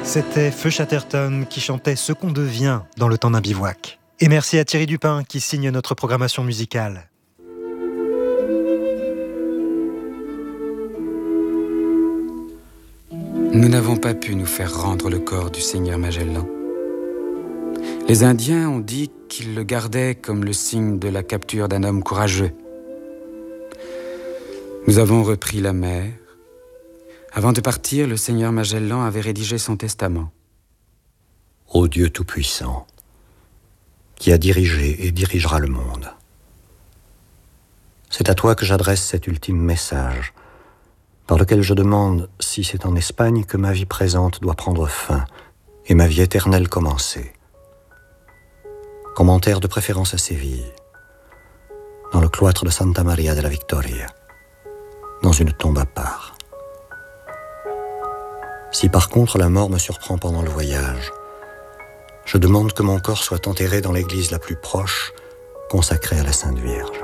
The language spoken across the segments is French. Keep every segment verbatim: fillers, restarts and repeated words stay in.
C'était Feu Chatterton qui chantait Ce qu'on devient dans le temps d'un bivouac. Et merci à Thierry Dupin qui signe notre programmation musicale. Nous n'avons pas pu nous faire rendre le corps du Seigneur Magellan. Les Indiens ont dit qu'ils le gardaient comme le signe de la capture d'un homme courageux. Nous avons repris la mer. Avant de partir, le Seigneur Magellan avait rédigé son testament. Ô Dieu Tout-Puissant, qui a dirigé et dirigera le monde, c'est à toi que j'adresse cet ultime message, par lequel je demande si c'est en Espagne que ma vie présente doit prendre fin et ma vie éternelle commencer. Commentaire de préférence à Séville, dans le cloître de Santa Maria de la Victoria, dans une tombe à part. Si par contre la mort me surprend pendant le voyage, je demande que mon corps soit enterré dans l'église la plus proche, consacrée à la Sainte Vierge.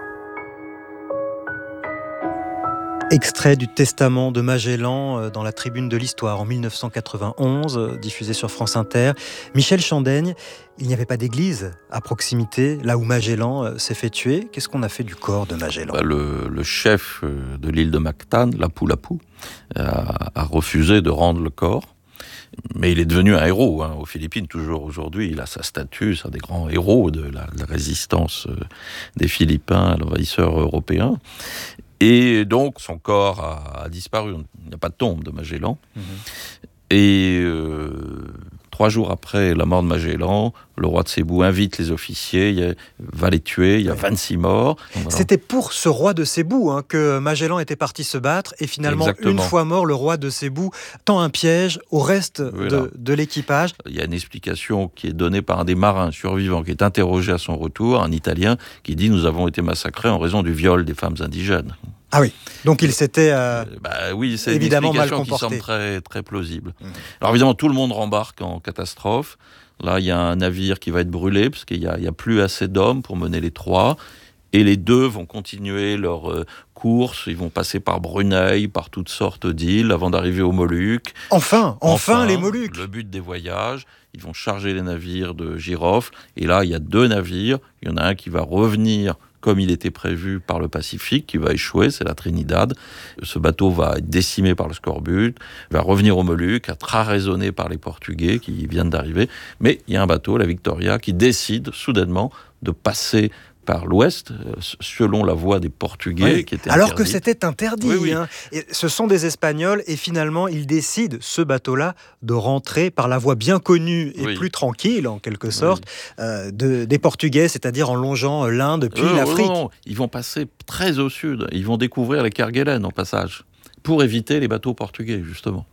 Extrait du Testament de Magellan dans la Tribune de l'Histoire en mille neuf cent quatre-vingt-onze, diffusé sur France Inter. Michel Chandaigne, il n'y avait pas d'église à proximité, là où Magellan s'est fait tuer. Qu'est-ce qu'on a fait du corps de Magellan ? bah le, le chef de l'île de Mactan, Lapu-Lapu, a, a refusé de rendre le corps. Mais il est devenu un héros, hein, aux Philippines, toujours aujourd'hui. Il a sa statue, c'est un des grands héros de la, de la résistance des Philippins à l'envahisseur européen. Et donc, son corps a, a disparu. Il n'y a pas de tombe de Magellan. Mmh. Et euh, trois jours après la mort de Magellan, le roi de Cébou invite les officiers, il y a, va les tuer, il y a vingt-six morts. Voilà. C'était pour ce roi de Cébou hein, que Magellan était parti se battre. Et finalement, Exactement. Une fois mort, le roi de Cébou tend un piège au reste voilà. de, de l'équipage. Il y a une explication qui est donnée par un des marins survivants qui est interrogé à son retour, un Italien, qui dit « Nous avons été massacrés en raison du viol des femmes indigènes ». Ah oui, donc il s'était euh, bah oui, c'est évidemment une explication mal comporté. Qui semble très, très plausible. Mmh. Alors évidemment, tout le monde rembarque en catastrophe. Là, il y a un navire qui va être brûlé, parce qu'il n'y a, il y a plus assez d'hommes pour mener les trois. Et les deux vont continuer leur euh, course. Ils vont passer par Brunei, par toutes sortes d'îles, avant d'arriver aux Moluques. Enfin, enfin, enfin les Moluques. Le but des voyages, ils vont charger les navires de girofle. Et là, il y a deux navires. Il y en a un qui va revenir comme il était prévu par le Pacifique, qui va échouer, c'est la Trinidad. Ce bateau va être décimé par le scorbut, va revenir aux Moluques, être arraisonné par les Portugais qui viennent d'arriver. Mais il y a un bateau, la Victoria, qui décide soudainement de passer par l'ouest, selon la voie des Portugais, oui. qui était alors interdite. que c'était interdit. Oui, oui. Hein. Et ce sont des Espagnols, et finalement, ils décident, ce bateau-là, de rentrer par la voie bien connue et oui. plus tranquille, en quelque sorte, oui. euh, de, des Portugais, c'est-à-dire en longeant l'Inde puis euh, l'Afrique. Non, non, ils vont passer très au sud, ils vont découvrir les Kerguelen en passage, pour éviter les bateaux portugais, justement.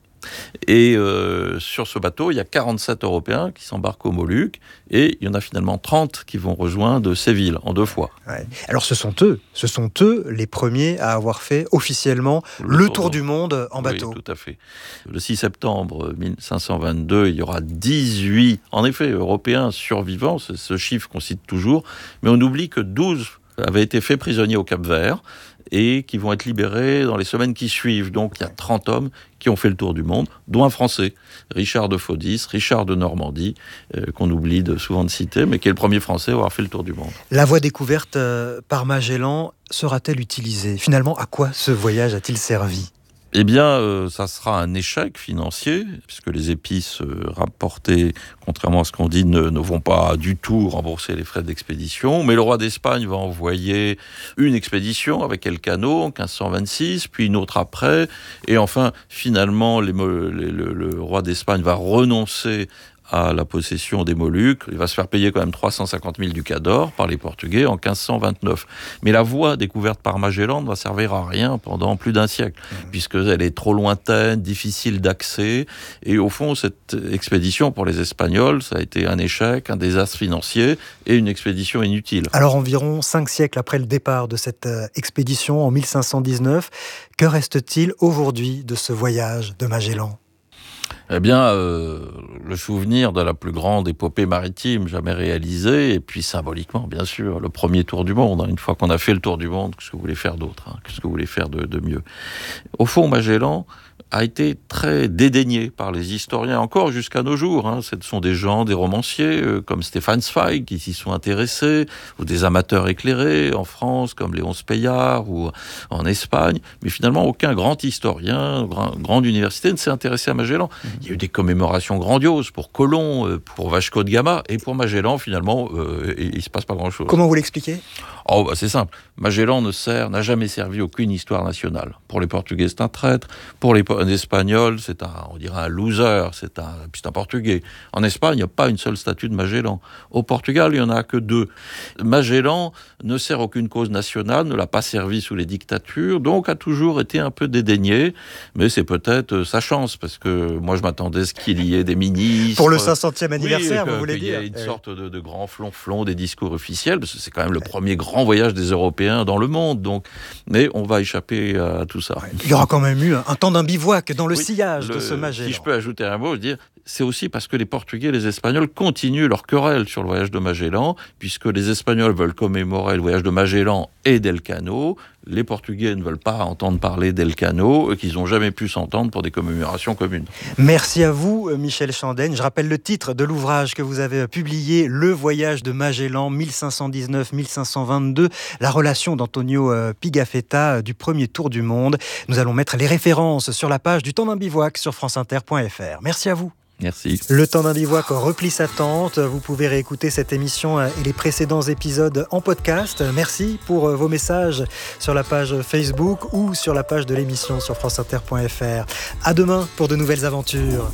Et euh, sur ce bateau, il y a quarante-sept Européens qui s'embarquent aux Moluques et il y en a finalement trente qui vont rejoindre Séville en deux fois. Ouais. Alors ce sont eux, ce sont eux les premiers à avoir fait officiellement le, le tour, tour du monde en bateau. Oui, tout à fait. Le six septembre mille cinq cent vingt-deux, il y aura dix-huit, en effet, Européens survivants, ce chiffre qu'on cite toujours, mais on oublie que douze avaient été faits prisonniers au Cap-Vert et qui vont être libérés dans les semaines qui suivent. Donc il y a trente hommes qui ont fait le tour du monde, dont un Français, Richard de Faudis, Richard de Normandie, euh, qu'on oublie de, souvent de citer, mais qui est le premier Français à avoir fait le tour du monde. La voie découverte euh, par Magellan sera-t-elle utilisée ? Finalement, à quoi ce voyage a-t-il servi ? Eh bien, euh, ça sera un échec financier, puisque les épices euh, rapportées, contrairement à ce qu'on dit, ne, ne vont pas du tout rembourser les frais d'expédition. Mais le roi d'Espagne va envoyer une expédition avec Elcano en quinze cent vingt-six, puis une autre après. Et enfin, finalement, les, les, le, le roi d'Espagne va renoncer à la possession des Moluques. Il va se faire payer quand même trois cent cinquante mille ducats d'or par les Portugais en quinze cent vingt-neuf. Mais la voie découverte par Magellan ne va servir à rien pendant plus d'un siècle, mmh. puisqu'elle est trop lointaine, difficile d'accès. Et au fond, cette expédition pour les Espagnols, ça a été un échec, un désastre financier et une expédition inutile. Alors environ cinq siècles après le départ de cette euh, expédition en mille cinq cent dix-neuf, que reste-t-il aujourd'hui de ce voyage de Magellan ? Eh bien, euh, le souvenir de la plus grande épopée maritime jamais réalisée, et puis symboliquement, bien sûr, le premier tour du monde. Hein. Une fois qu'on a fait le tour du monde, qu'est-ce que vous voulez faire d'autre hein ? Qu'est-ce que vous voulez faire de, de mieux ? Au fond, Magellan a été très dédaigné par les historiens, encore jusqu'à nos jours. Hein. Ce sont des gens, des romanciers, euh, comme Stéphane Zweig, qui s'y sont intéressés, ou des amateurs éclairés en France, comme Léonce Payard, ou en Espagne. Mais finalement, aucun grand historien, grand, grande université ne s'est intéressé à Magellan. Mmh. Il y a eu des commémorations grandioses pour Colomb, euh, pour Vasco de Gama, et pour Magellan, finalement, euh, il ne se passe pas grand-chose. Comment vous l'expliquez ? Oh, bah c'est simple. Magellan ne sert, n'a jamais servi aucune histoire nationale. Pour les Portugais, c'est un traître. Pour les Espagnols, c'est un, on dirait un loser. C'est un, c'est un Portugais. En Espagne, il n'y a pas une seule statue de Magellan. Au Portugal, il n'y en a que deux. Magellan ne sert aucune cause nationale, ne l'a pas servi sous les dictatures, donc a toujours été un peu dédaigné. Mais c'est peut-être sa chance, parce que moi, je m'attendais à ce qu'il y ait des ministres. Pour le cinq centième anniversaire, oui, vous voulez dire ? Il y a une oui. sorte de, de grand flonflon des discours officiels, parce que c'est quand même le premier grand voyage des Européens dans le monde. Donc, mais on va échapper à tout ça. Il y aura quand même eu un temps d'un bivouac dans le oui, sillage le, de ce Magellan. Si je peux ajouter un mot, je veux dire, c'est aussi parce que les Portugais et les Espagnols continuent leur querelle sur le voyage de Magellan, puisque les Espagnols veulent commémorer le voyage de Magellan et d'Elcano. Les Portugais ne veulent pas entendre parler d'Elcano, qu'ils n'ont jamais pu s'entendre pour des commémorations communes. Merci à vous, Michel Chandaigne. Je rappelle le titre de l'ouvrage que vous avez publié, Le voyage de Magellan, mille cinq cent dix-neuf à mille cinq cent vingt-deux, la relation d'Antonio Pigafetta du premier tour du monde. Nous allons mettre les références sur la page du Temps d'un bivouac sur franceinter point f r. Merci à vous. Merci. Le Temps d'un bivouac replie sa tente. Vous pouvez réécouter cette émission et les précédents épisodes en podcast. Merci pour vos messages sur la page Facebook ou sur la page de l'émission sur franceinter point f r. À demain pour de nouvelles aventures.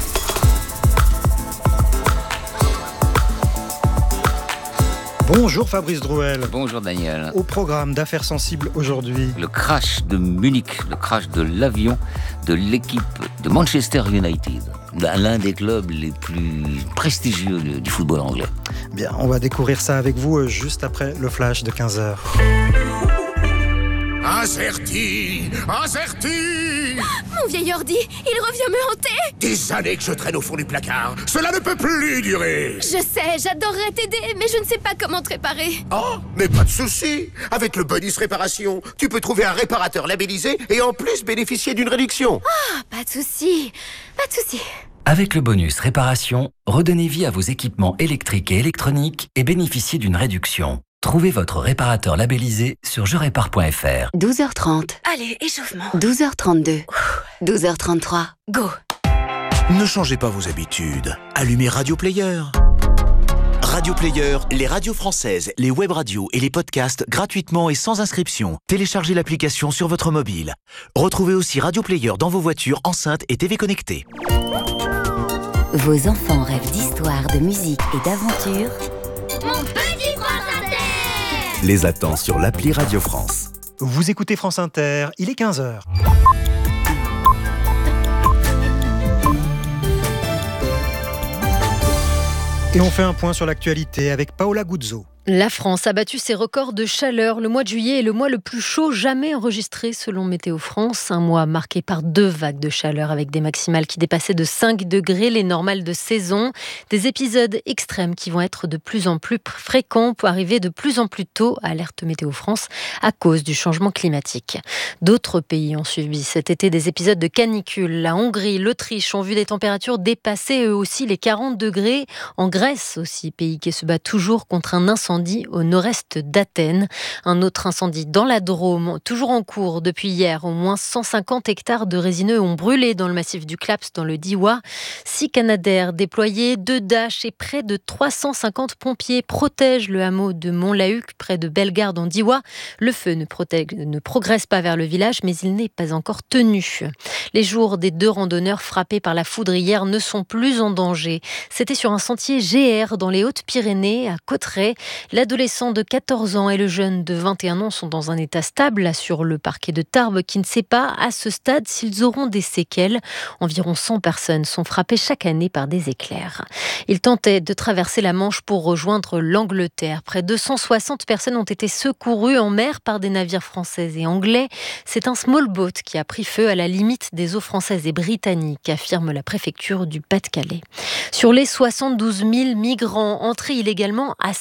Bonjour Fabrice Drouel. Bonjour Daniel. Au programme d'Affaires sensibles aujourd'hui. Le crash de Munich, le crash de l'avion de l'équipe de Manchester United, l'un des clubs les plus prestigieux du football anglais. Bien, on va découvrir ça avec vous juste après le flash de quinze heures. Acerti, Acerti. Mon vieil ordi, il revient me hanter. Des années que je traîne au fond du placard. Cela ne peut plus durer. Je sais, j'adorerais t'aider, mais je ne sais pas comment te réparer. Oh, mais pas de souci. Avec le bonus réparation, tu peux trouver un réparateur labellisé et en plus bénéficier d'une réduction. Ah, oh, pas de souci, pas de souci. Avec le bonus réparation, redonnez vie à vos équipements électriques et électroniques et bénéficiez d'une réduction. Trouvez votre réparateur labellisé sur je répare point f r. douze heures trente. Allez, échauffement. douze heures trente-deux. douze heures trente-trois. Go. Ne changez pas vos habitudes. Allumez Radio Player. Radio Player, les radios françaises, les web radios et les podcasts gratuitement et sans inscription. Téléchargez l'application sur votre mobile. Retrouvez aussi Radio Player dans vos voitures, enceintes et T V connectées. Vos enfants rêvent d'histoire, de musique et d'aventure. Mon petit France Inter. Les attend sur l'appli Radio France. Vous écoutez France Inter, il est quinze heures. Et on fait un point sur l'actualité avec Paola Guzzo. La France a battu ses records de chaleur. Le mois de juillet est le mois le plus chaud jamais enregistré selon Météo France. Un mois marqué par deux vagues de chaleur avec des maximales qui dépassaient de cinq degrés les normales de saison. Des épisodes extrêmes qui vont être de plus en plus fréquents pour arriver de plus en plus tôt, alerte Météo France, à cause du changement climatique. D'autres pays ont suivi cet été des épisodes de canicule. La Hongrie, l'Autriche ont vu des températures dépasser eux aussi les quarante degrés. En Grèce aussi, pays qui se bat toujours contre un incendie au nord-est d'Athènes. Un autre incendie dans la Drôme, toujours en cours depuis hier. Au moins cent cinquante hectares de résineux ont brûlé dans le massif du Claps, dans le Diois. Six Canadair déployés, deux Dash et près de trois cent cinquante pompiers protègent le hameau de Mont-Lahuc, près de Bellegarde en Diois. Le feu ne, protège, ne progresse pas vers le village, mais il n'est pas encore tenu. Les jours des deux randonneurs frappés par la foudre hier ne sont plus en danger. C'était sur un sentier G R dans les Hautes-Pyrénées, à Cauterets. L'adolescent de quatorze ans et le jeune de vingt et un ans sont dans un état stable, assure le parquet de Tarbes, qui ne sait pas à ce stade s'ils auront des séquelles. Environ cent personnes sont frappées chaque année par des éclairs. Ils tentaient de traverser la Manche pour rejoindre l'Angleterre. Près de deux cent soixante personnes ont été secourues en mer par des navires français et anglais. C'est un small boat qui a pris feu à la limite des eaux françaises et britanniques, affirme la préfecture du Pas-de-Calais. Sur les soixante-douze mille migrants entrés illégalement à Ceuta,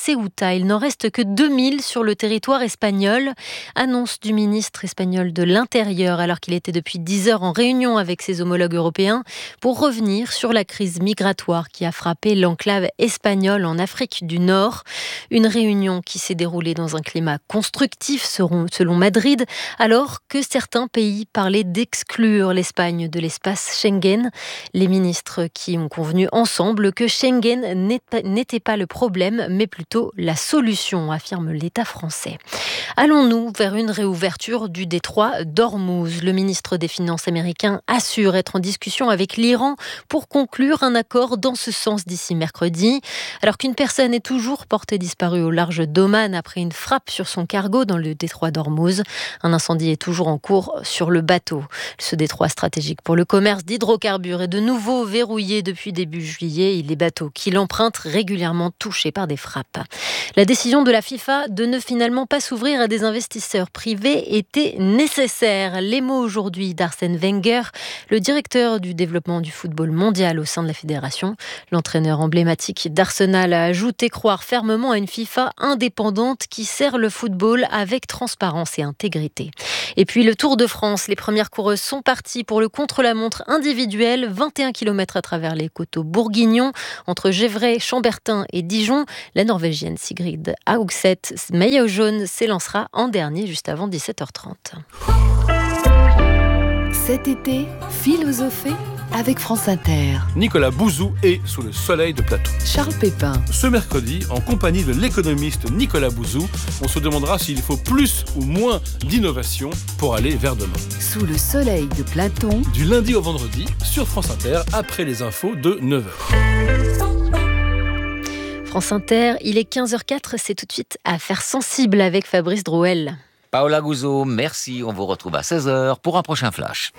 soldats. Il n'en reste que deux mille sur le territoire espagnol. Annonce du ministre espagnol de l'Intérieur alors qu'il était depuis dix heures en réunion avec ses homologues européens pour revenir sur la crise migratoire qui a frappé l'enclave espagnole en Afrique du Nord. Une réunion qui s'est déroulée dans un climat constructif selon Madrid, alors que certains pays parlaient d'exclure l'Espagne de l'espace Schengen. Les ministres qui ont convenu ensemble que Schengen n'était pas le problème, mais plutôt la solution, affirme l'État français. Allons-nous vers une réouverture du détroit d'Ormuz? Le ministre des Finances américain assure être en discussion avec l'Iran pour conclure un accord dans ce sens d'ici mercredi. Alors qu'une personne est toujours portée disparue au large d'Oman après une frappe sur son cargo dans le détroit d'Ormuz. Un incendie est toujours en cours sur le bateau. Ce détroit stratégique pour le commerce d'hydrocarbures est de nouveau verrouillé depuis début juillet et les bateaux qui l'empruntent régulièrement touchés par des frappes. La décision de la FIFA de ne finalement pas s'ouvrir à des investisseurs privés était nécessaire. Les mots aujourd'hui d'Arsène Wenger, le directeur du développement du football mondial au sein de la fédération. L'entraîneur emblématique d'Arsenal a ajouté croire fermement à une FIFA indépendante qui sert le football avec transparence et intégrité. Et puis le Tour de France, les premières coureuses sont parties pour le contre-la-montre individuel, vingt et un kilomètres à travers les coteaux bourguignons, entre Gevrey, Chambertin et Dijon. La Norvégienne Sigrid Haugseth, maillot jaune, s'élancera en dernier juste avant dix-sept heures trente. Cet été, philosophée avec France Inter. Nicolas Bouzou est sous le soleil de Plateau. Charles Pépin. Ce mercredi, en compagnie de l'économiste Nicolas Bouzou, on se demandera s'il faut plus ou moins d'innovation pour aller vers demain. Sous le soleil de Platon. Du lundi au vendredi, sur France Inter, après les infos de neuf heures. France Inter, il est quinze heures quatre, c'est tout de suite Affaires sensibles avec Fabrice Drouel. Paola Guzzo, merci. On vous retrouve à seize heures pour un prochain flash.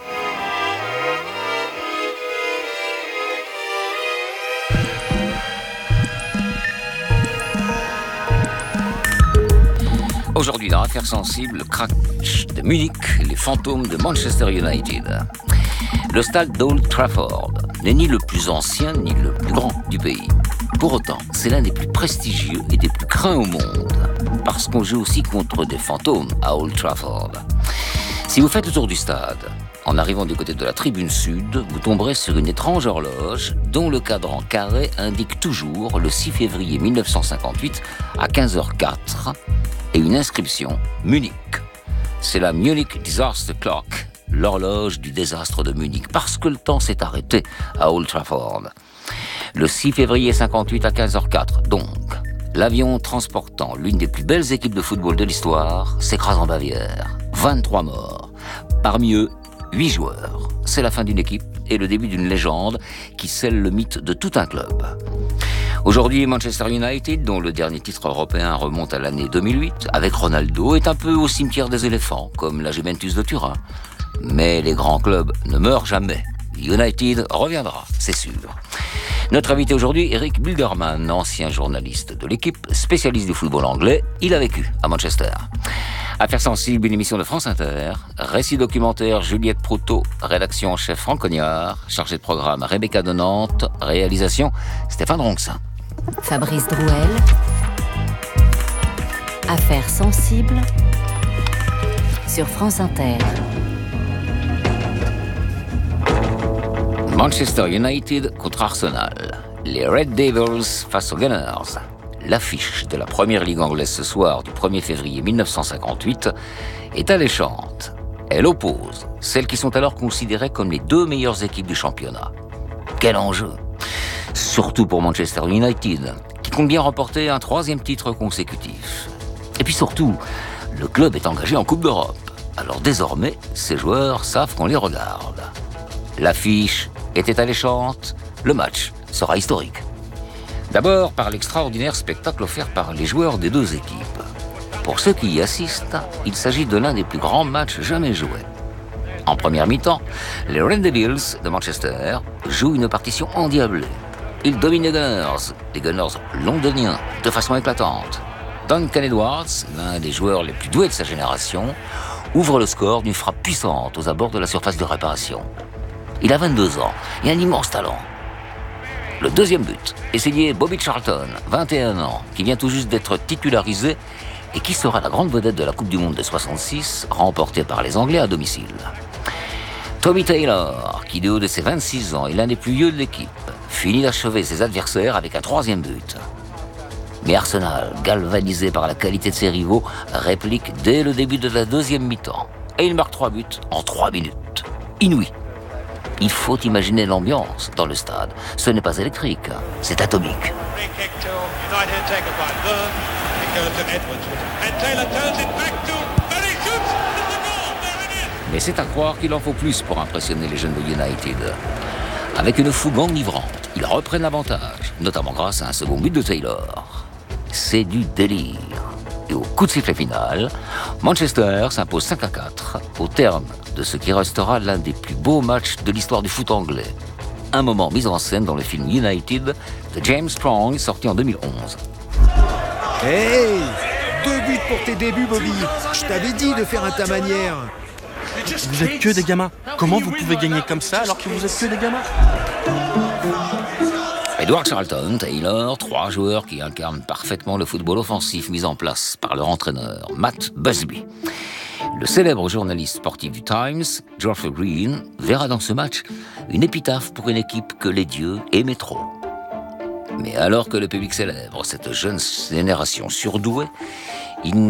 Aujourd'hui, dans Affaires sensibles, le crash de Munich, les fantômes de Manchester United. Le stade d'Old Trafford n'est ni le plus ancien ni le plus grand du pays. Pour autant, c'est l'un des plus prestigieux et des plus craints au monde, parce qu'on joue aussi contre des fantômes à Old Trafford. Si vous faites le tour du stade, en arrivant du côté de la tribune sud, vous tomberez sur une étrange horloge dont le cadran carré indique toujours le six février mille neuf cent cinquante-huit à quinze heures quatre et une inscription Munich. C'est la Munich Disaster Clock, l'horloge du désastre de Munich, parce que le temps s'est arrêté à Old Trafford. Le six février cinquante-huit à quinze heures quatre, donc, l'avion transportant l'une des plus belles équipes de football de l'histoire s'écrase en Bavière. vingt-trois morts. Parmi eux, huit joueurs. C'est la fin d'une équipe et le début d'une légende qui scelle le mythe de tout un club. Aujourd'hui, Manchester United, dont le dernier titre européen remonte à l'année deux mille huit, avec Ronaldo, est un peu au cimetière des éléphants, comme la Juventus de Turin. Mais les grands clubs ne meurent jamais. United reviendra, c'est sûr. Notre invité aujourd'hui, Eric Bilderman, ancien journaliste de l'équipe, spécialiste du football anglais. Il a vécu à Manchester. Affaires sensibles, une émission de France Inter. Récit documentaire, Juliette Proutot. Rédaction en chef, Franck Cognard. Chargé de programme, Rebecca de Nantes. Réalisation, Stéphane Ronxin. Fabrice Drouel. Affaires sensibles sur France Inter. Manchester United contre Arsenal. Les Red Devils face aux Gunners. L'affiche de la première ligue anglaise ce soir du premier février mille neuf cent cinquante-huit est alléchante. Elle oppose celles qui sont alors considérées comme les deux meilleures équipes du championnat. Quel enjeu! Surtout pour Manchester United, qui compte bien remporter un troisième titre consécutif. Et puis surtout, le club est engagé en Coupe d'Europe. Alors désormais, ses joueurs savent qu'on les regarde. L'affiche était alléchante, le match sera historique. D'abord par l'extraordinaire spectacle offert par les joueurs des deux équipes. Pour ceux qui y assistent, il s'agit de l'un des plus grands matchs jamais joués. En première mi-temps, les Red Devils de Manchester jouent une partition endiablée. Ils dominent les Gunners, les Gunners londoniens, de façon éclatante. Duncan Edwards, l'un des joueurs les plus doués de sa génération, ouvre le score d'une frappe puissante aux abords de la surface de réparation. Il a vingt-deux ans et un immense talent. Le deuxième but est signé Bobby Charlton, vingt et un ans, qui vient tout juste d'être titularisé et qui sera la grande vedette de la Coupe du Monde de soixante-six, remportée par les Anglais à domicile. Tommy Taylor, qui du haut de ses vingt-six ans est l'un des plus vieux de l'équipe, finit d'achever ses adversaires avec un troisième but. Mais Arsenal, galvanisé par la qualité de ses rivaux, réplique dès le début de la deuxième mi-temps. Et il marque trois buts en trois minutes. Inouï. Il faut imaginer l'ambiance dans le stade. Ce n'est pas électrique, c'est atomique. Mais c'est à croire qu'il en faut plus pour impressionner les jeunes de United. Avec une fougue enivrante, ils reprennent l'avantage, notamment grâce à un second but de Taylor. C'est du délire. Et au coup de sifflet final, Manchester s'impose cinq à quatre au terme de ce qui restera l'un des plus beaux matchs de l'histoire du foot anglais. Un moment mis en scène dans le film United de James Strong, sorti en deux mille onze. Hey, deux buts pour tes débuts, Bobby. Je t'avais dit de faire à ta manière. Vous êtes que des gamins. Comment vous pouvez gagner comme ça alors que vous êtes que des gamins? Edward Charlton, Taylor, trois joueurs qui incarnent parfaitement le football offensif mis en place par leur entraîneur, Matt Busby. Le célèbre journaliste sportif du Times, Geoffrey Green, verra dans ce match une épitaphe pour une équipe que les dieux aimaient trop. Mais alors que le public célèbre cette jeune génération surdouée, il